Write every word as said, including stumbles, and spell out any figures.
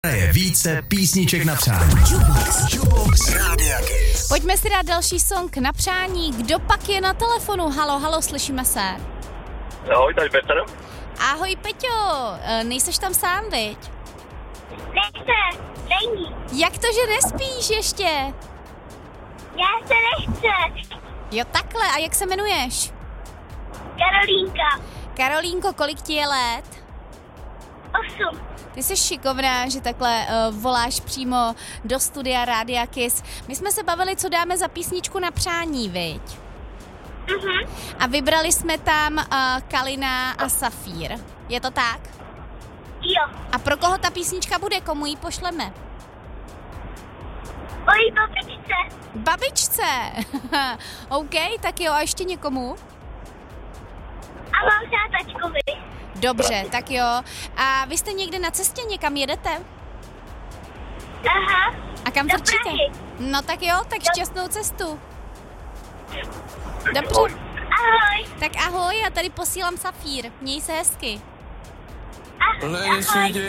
Je více písniček na přání. Jukebox, Jukebox Rádia Kiss. Pojďme si dát další song na přání. Kdo pak je na telefonu? Halo, halo, slyšíme se. Ahoj, tady Petr. Ahoj, Peťo. Nejseš tam sám, viď? Nechce, není. Jak to, že nespíš ještě? Já se nechce. Jo, takhle. A jak se jmenuješ? Karolínka. Karolínko, kolik ti je let? Osm. Ty jsi šikovná, že takhle uh, voláš přímo do studia Rádia Kiss. My jsme se bavili, co dáme za písničku na přání, viď? Mhm. A vybrali jsme tam uh, Kalina a Safír. Je to tak? Jo. A pro koho ta písnička bude? Komu ji pošleme? Mojí babičce. Babičce! OK, tak jo, a ještě někomu? A mám tátačkovi. Dobře, tak jo. A vy jste někde na cestě, někam jedete? Aha. A kam Do začíte? Prahy. No tak jo, tak šťastnou cestu. Dobře, Ahoj. tak ahoj, já tady posílám Safír. Měj se hezky. Ah, ahoj.